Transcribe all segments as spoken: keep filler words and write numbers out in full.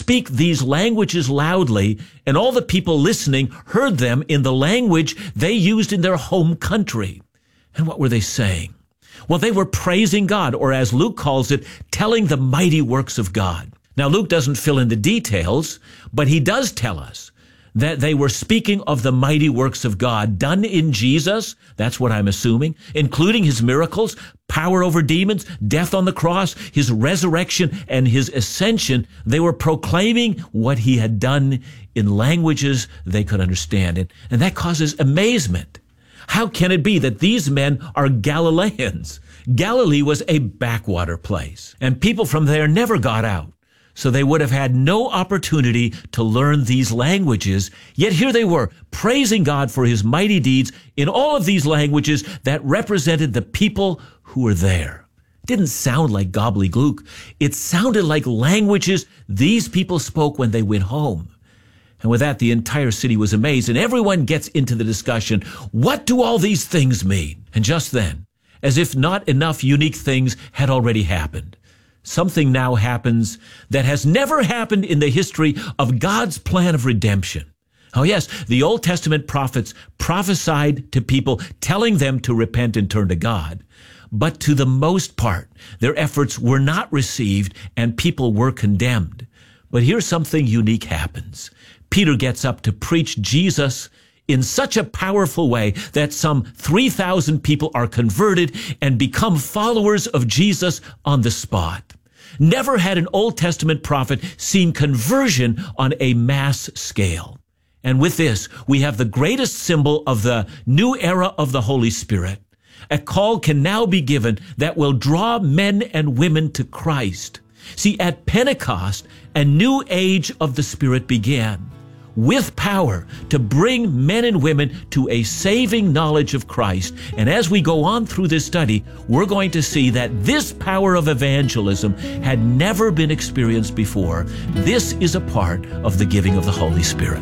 speak these languages loudly, and all the people listening heard them in the language they used in their home country. And what were they saying? Well, they were praising God, or as Luke calls it, telling the mighty works of God. Now, Luke doesn't fill in the details, but he does tell us that they were speaking of the mighty works of God done in Jesus. That's what I'm assuming, including his miracles, power over demons, death on the cross, his resurrection, and his ascension. They were proclaiming what he had done in languages they could understand. And, and that causes amazement. How can it be that these men are Galileans? Galilee was a backwater place, and people from there never got out. So they would have had no opportunity to learn these languages. Yet here they were, praising God for his mighty deeds in all of these languages that represented the people who were there. It didn't sound like gobbledygook. It sounded like languages these people spoke when they went home. And with that, the entire city was amazed, and everyone gets into the discussion, what do all these things mean? And just then, as if not enough unique things had already happened, something now happens that has never happened in the history of God's plan of redemption. Oh yes, the Old Testament prophets prophesied to people, telling them to repent and turn to God. But to the most part, their efforts were not received and people were condemned. But here's something unique happens. Peter gets up to preach Jesus in such a powerful way that some three thousand people are converted and become followers of Jesus on the spot. Never had an Old Testament prophet seen conversion on a mass scale. And with this, we have the greatest symbol of the new era of the Holy Spirit. A call can now be given that will draw men and women to Christ. See, at Pentecost, a new age of the Spirit began, with power to bring men and women to a saving knowledge of Christ. And as we go on through this study, we're going to see that this power of evangelism had never been experienced before. This is a part of the giving of the Holy Spirit.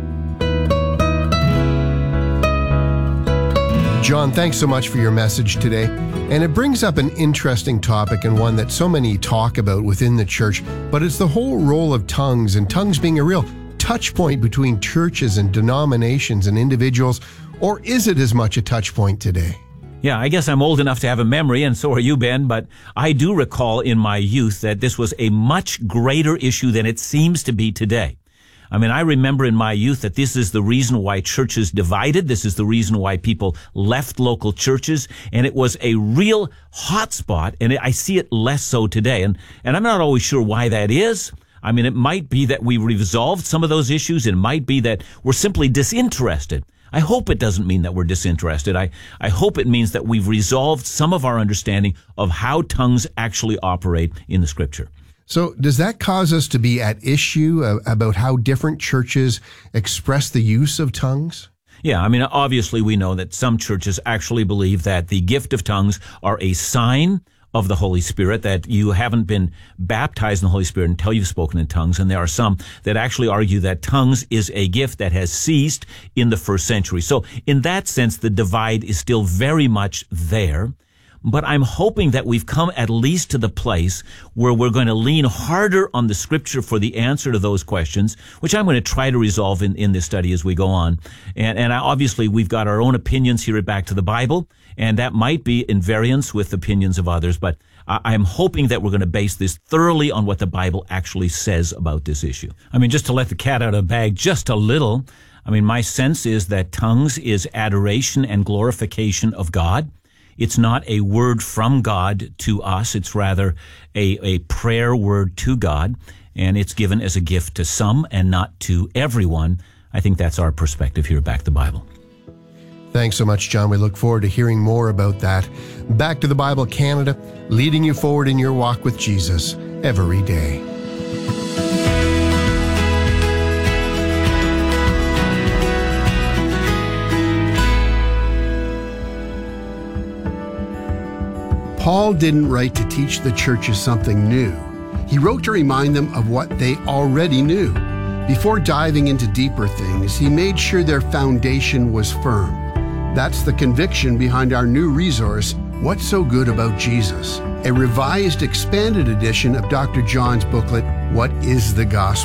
John, thanks so much for your message today. And it brings up an interesting topic, and one that so many talk about within the church, but it's the whole role of tongues, and tongues being a real touch point between churches and denominations and individuals, or is it as much a touch point today? Yeah, I guess I'm old enough to have a memory, and so are you, Ben, but I do recall in my youth that this was a much greater issue than it seems to be today. I mean, I remember in my youth that this is the reason why churches divided. This is the reason why people left local churches, and it was a real hot spot, and I see it less so today. And, and I'm not always sure why that is. I mean, it might be that we resolved some of those issues. It might be that we're simply disinterested. I hope it doesn't mean that we're disinterested. I, I hope it means that we've resolved some of our understanding of how tongues actually operate in the Scripture. So does that cause us to be at issue uh, about how different churches express the use of tongues? Yeah, I mean, obviously we know that some churches actually believe that the gift of tongues are a sign of the Holy Spirit, that you haven't been baptized in the Holy Spirit until you've spoken in tongues. And there are some that actually argue that tongues is a gift that has ceased in the first century. So in that sense, the divide is still very much there. But I'm hoping that we've come at least to the place where we're going to lean harder on the Scripture for the answer to those questions, which I'm going to try to resolve in, in this study as we go on. And, and I, obviously, we've got our own opinions here at Back to the Bible, and that might be in variance with opinions of others. But I, I'm hoping that we're going to base this thoroughly on what the Bible actually says about this issue. I mean, just to let the cat out of the bag just a little, I mean, my sense is that tongues is adoration and glorification of God. It's not a word from God to us. It's rather a, a prayer word to God, and it's given as a gift to some and not to everyone. I think that's our perspective here at Back to the Bible. Thanks so much, John. We look forward to hearing more about that. Back to the Bible Canada, leading you forward in your walk with Jesus every day. Paul didn't write to teach the churches something new. He wrote to remind them of what they already knew. Before diving into deeper things, he made sure their foundation was firm. That's the conviction behind our new resource, What's So Good About Jesus? A revised, expanded edition of Doctor John's booklet, What is the Gospel?